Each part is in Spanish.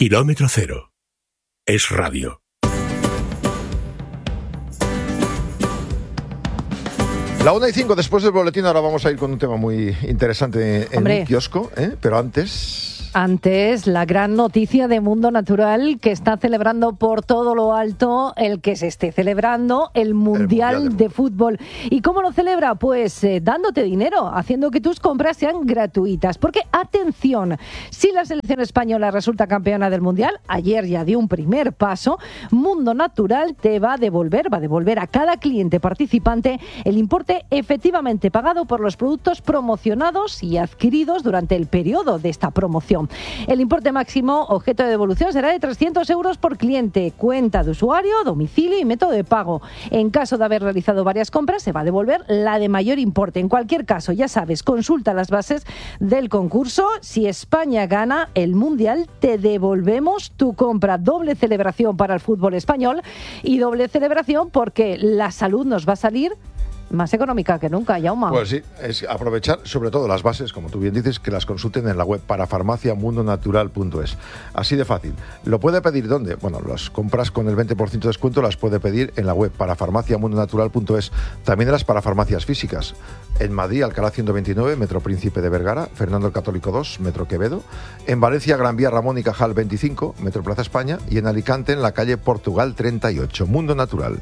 Kilómetro Cero. Es radio. La 1:05, después del boletín, ahora vamos a ir con un tema muy interesante en un kiosco, pero Antes, la gran noticia de Mundo Natural, que está celebrando por todo lo alto el que se esté celebrando el Mundial de Fútbol. ¿Y cómo lo celebra? Pues dándote dinero, haciendo que tus compras sean gratuitas. Porque, atención, si la selección española resulta campeona del Mundial, ayer ya dio un primer paso, Mundo Natural te va a devolver a cada cliente participante el importe efectivamente pagado por los productos promocionados y adquiridos durante el periodo de esta promoción. El importe máximo objeto de devolución será de 300 euros por cliente, cuenta de usuario, domicilio y método de pago. En caso de haber realizado varias compras, se va a devolver la de mayor importe. En cualquier caso, ya sabes, consulta las bases del concurso. Si España gana el Mundial, te devolvemos tu compra. Doble celebración para el fútbol español y doble celebración porque la salud nos va a salir más económica que nunca, Jaume. Pues sí, es aprovechar sobre todo las bases, como tú bien dices, que las consulten en la web parafarmaciamundonatural.es. Así de fácil. ¿Lo puede pedir dónde? Bueno, las compras con el 20% de descuento las puede pedir en la web parafarmaciamundonatural.es. También en las parafarmacias físicas. En Madrid, Alcalá 129, Metro Príncipe de Vergara, Fernando el Católico 2, Metro Quevedo. En Valencia, Gran Vía Ramón y Cajal 25, Metro Plaza España. Y en Alicante, en la calle Portugal 38. Mundo Natural.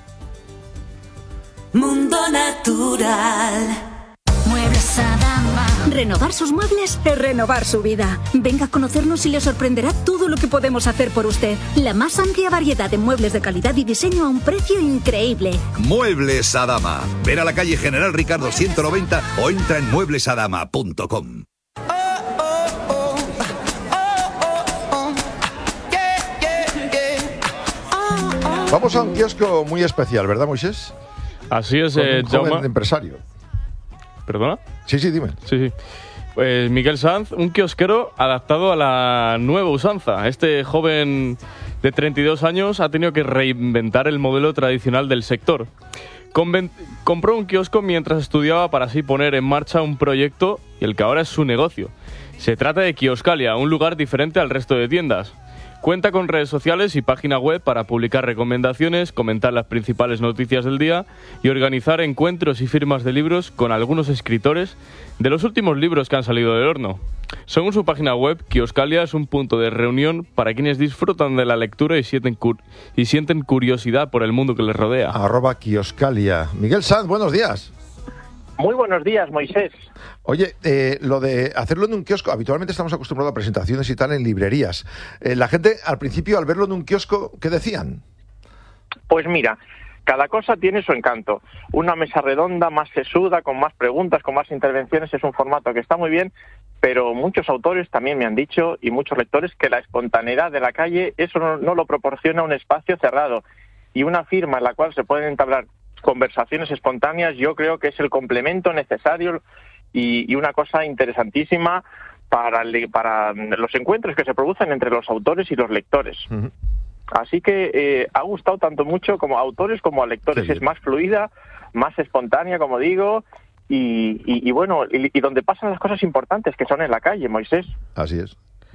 Mundo Natural. Muebles Adama. Renovar sus muebles es renovar su vida. Venga a conocernos y le sorprenderá todo lo que podemos hacer por usted. La más amplia variedad de muebles de calidad y diseño a un precio increíble. Muebles Adama. Ven a la calle General Ricardo 190 o entra en mueblesadama.com. Vamos a un kiosco muy especial, ¿verdad, Moisés? Así es, un joven Jaume. empresario. ¿Perdona? Sí, dime. Sí. Pues Miguel Sanz, un kiosquero adaptado a la nueva usanza. Este joven de 32 años ha tenido que reinventar el modelo tradicional del sector. Compró un kiosco mientras estudiaba para así poner en marcha un proyecto y el que ahora es su negocio. Se trata de Kioscalia, un lugar diferente al resto de tiendas. Cuenta con redes sociales y página web para publicar recomendaciones, comentar las principales noticias del día y organizar encuentros y firmas de libros con algunos escritores de los últimos libros que han salido del horno. Según su página web, Kioscalia es un punto de reunión para quienes disfrutan de la lectura y sienten curiosidad por el mundo que les rodea. @Kioscalia. Miguel Sanz, buenos días. Muy buenos días, Moisés. Oye, lo de hacerlo en un kiosco, habitualmente estamos acostumbrados a presentaciones y tal en librerías. La gente, al principio, al verlo en un kiosco, ¿qué decían? Pues mira, cada cosa tiene su encanto. Una mesa redonda, más sesuda, con más preguntas, con más intervenciones, es un formato que está muy bien, pero muchos autores también me han dicho, y muchos lectores, que la espontaneidad de la calle, eso no lo proporciona un espacio cerrado. Y una firma en la cual se pueden entablar conversaciones espontáneas, yo creo que es el complemento necesario y una cosa interesantísima para los encuentros que se producen entre los autores y los lectores. Uh-huh. Así que ha gustado tanto mucho como a autores como a lectores. Es más fluida, más espontánea, como digo, y bueno, y donde pasan las cosas importantes, que son en la calle, Moisés. Así es.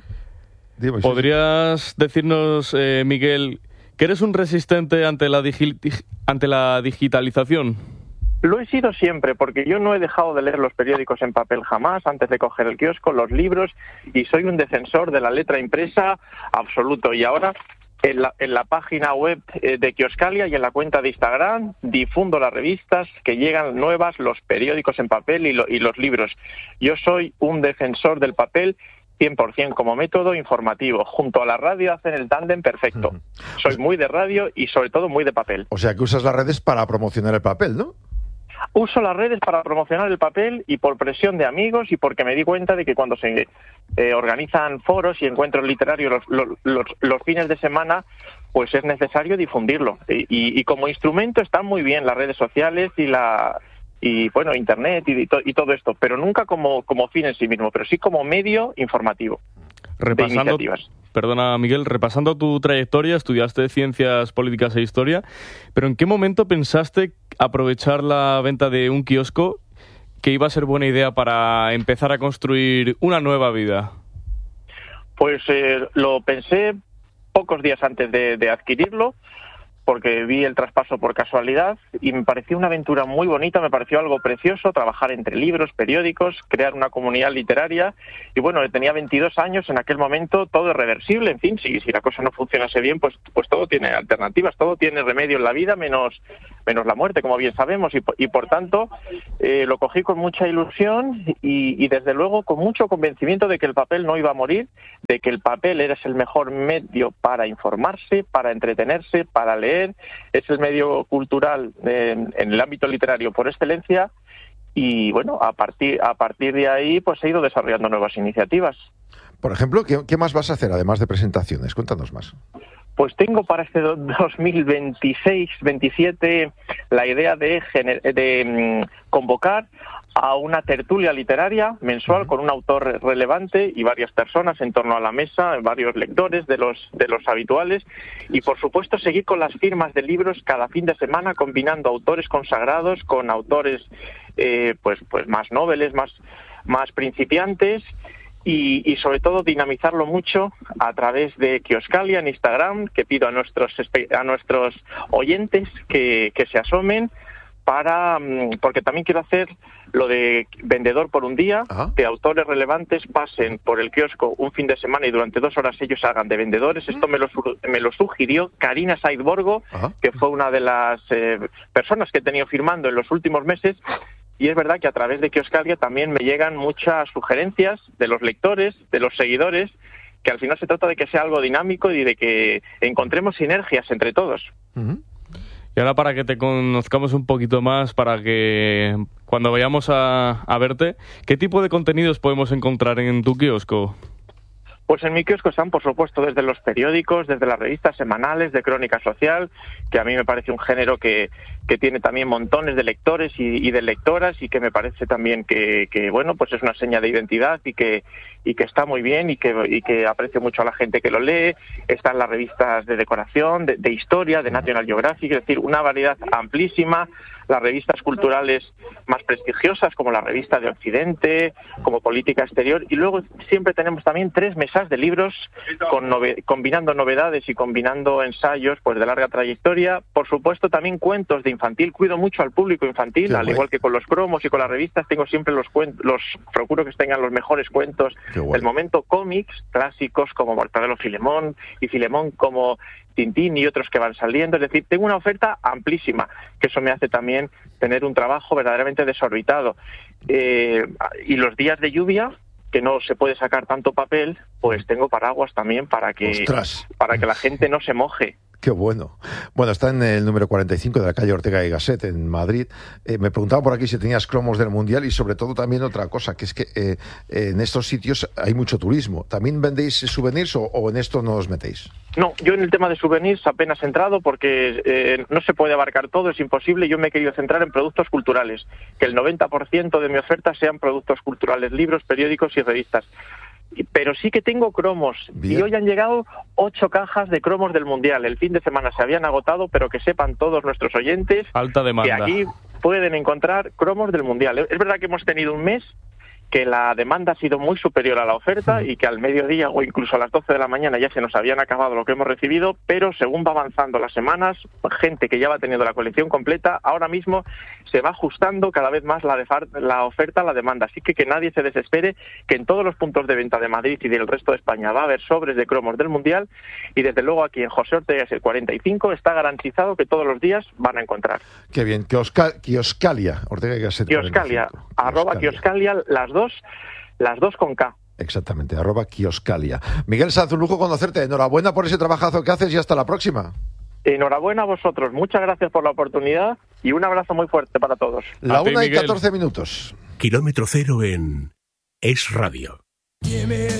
¿Podrías decirnos, Miguel, que eres un resistente ante la digitalización? Lo he sido siempre, porque yo no he dejado de leer los periódicos en papel jamás, antes de coger el kiosco, los libros, y soy un defensor de la letra impresa absoluto. Y ahora, en la página web de Kioscalia y en la cuenta de Instagram, difundo las revistas que llegan nuevas, los periódicos en papel y los libros. Yo soy un defensor del papel 100% como método informativo. Junto a la radio hacen el tándem perfecto. Soy muy de radio y sobre todo muy de papel. O sea que usas las redes para promocionar el papel, ¿no? Uso las redes para promocionar el papel y por presión de amigos y porque me di cuenta de que cuando se organizan foros y encuentros literarios los fines de semana, pues es necesario difundirlo. Y como instrumento están muy bien las redes sociales y bueno, internet y todo esto, pero nunca como fin en sí mismo, pero sí como medio informativo de iniciativas. Perdona, Miguel, repasando tu trayectoria, estudiaste Ciencias Políticas e Historia, pero ¿en qué momento pensaste aprovechar la venta de un kiosco que iba a ser buena idea para empezar a construir una nueva vida? Pues lo pensé pocos días antes de adquirirlo, porque vi el traspaso por casualidad y me pareció una aventura muy bonita, me pareció algo precioso, trabajar entre libros, periódicos, crear una comunidad literaria. Y bueno, tenía 22 años en aquel momento, todo es reversible, en fin, si la cosa no funcionase bien, pues todo tiene alternativas, todo tiene remedio en la vida, menos la muerte, como bien sabemos, y por tanto lo cogí con mucha ilusión y desde luego con mucho convencimiento de que el papel no iba a morir, de que el papel era el mejor medio para informarse, para entretenerse, para leer. Es el medio cultural en el ámbito literario por excelencia y bueno, a partir de ahí pues he ido desarrollando nuevas iniciativas. Por ejemplo, ¿qué más vas a hacer además de presentaciones? Cuéntanos más. Pues tengo para este 2026-27 la idea de convocar a una tertulia literaria mensual con un autor relevante y varias personas en torno a la mesa, varios lectores de los habituales, y por supuesto seguir con las firmas de libros cada fin de semana, combinando autores consagrados con autores pues más noveles, más principiantes. Y sobre todo dinamizarlo mucho a través de Kioscalia en Instagram, que pido a nuestros oyentes que se asomen porque también quiero hacer lo de vendedor por un día. Ajá. Que autores relevantes pasen por el kiosco un fin de semana y durante 2 horas ellos hagan de vendedores. Esto me lo sugirió Karina Saidborgo, que fue una de las personas que he tenido firmando en los últimos meses. Y es verdad que a través de Kioscalia también me llegan muchas sugerencias de los lectores, de los seguidores, que al final se trata de que sea algo dinámico y de que encontremos sinergias entre todos. Uh-huh. Y ahora para que te conozcamos un poquito más, para que cuando vayamos a verte, ¿qué tipo de contenidos podemos encontrar en tu kiosco? Pues en mi kiosco están, por supuesto, desde los periódicos, desde las revistas semanales de crónica social, que a mí me parece un género que tiene también montones de lectores y de lectoras, y que me parece también que bueno, pues es una seña de identidad y que está muy bien y que aprecio mucho a la gente que lo lee. Están las revistas de decoración, de historia, de National Geographic, es decir, una variedad amplísima. Las revistas culturales más prestigiosas, como la Revista de Occidente, como Política Exterior, y luego siempre tenemos también 3 mesas de libros combinando novedades y combinando ensayos pues de larga trayectoria. Por supuesto, también cuentos de infantil. Cuido mucho al público infantil, al igual que con los cromos y con las revistas. Tengo siempre procuro que tengan los mejores cuentos del momento, cómics clásicos como Mortadelo y Filemón como Tintín y otros que van saliendo. Es decir, tengo una oferta amplísima, que eso me hace también tener un trabajo verdaderamente desorbitado. Y los días de lluvia, que no se puede sacar tanto papel, pues tengo paraguas también para que la gente no se moje. Qué bueno. Bueno, está en el número 45 de la calle Ortega y Gasset, en Madrid. Me preguntaba por aquí si tenías cromos del Mundial y sobre todo también otra cosa, que es que en estos sitios hay mucho turismo. ¿También vendéis souvenirs o en esto no os metéis? No, yo en el tema de souvenirs apenas he entrado porque no se puede abarcar todo, es imposible. Yo me he querido centrar en productos culturales, que el 90% de mi oferta sean productos culturales, libros, periódicos y revistas. Pero sí que tengo cromos. Bien. Y hoy han llegado 8 cajas de cromos del Mundial. El fin de semana se habían agotado, pero que sepan todos nuestros oyentes alta demanda, que aquí pueden encontrar cromos del Mundial. Es verdad que hemos tenido un mes que la demanda ha sido muy superior a la oferta y que al mediodía o incluso a las 12 de la mañana ya se nos habían acabado lo que hemos recibido, pero según va avanzando las semanas, gente que ya va teniendo la colección completa, ahora mismo se va ajustando cada vez más la oferta a la demanda. Así que nadie se desespere, que en todos los puntos de venta de Madrid y del resto de España va a haber sobres de cromos del Mundial, y desde luego aquí en José Ortega es el 45, está garantizado que todos los días van a encontrar. Qué bien. Kioscalia, Ortega y Gasset. Kioscalia, @Kioscalia, las dos con K. Exactamente, @Kioscalia. Miguel Sanz, un lujo conocerte. Enhorabuena por ese trabajazo que haces y hasta la próxima. Enhorabuena a vosotros. Muchas gracias por la oportunidad y un abrazo muy fuerte para todos. La 1:14 minutos. Kilómetro cero en Es Radio.